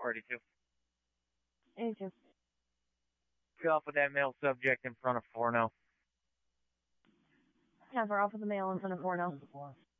42. 82. Get off with that male subject in front of Forno. Yeah, we're off with the male in front of Forno.